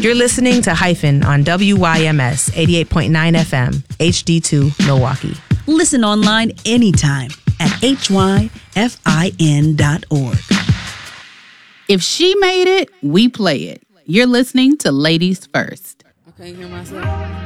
You're listening to Hyphen on WYMS 88.9 FM, HD2, Milwaukee. Listen online anytime at hyfin.org. If she made it, we play it. You're listening to Ladies First. I can't hear myself.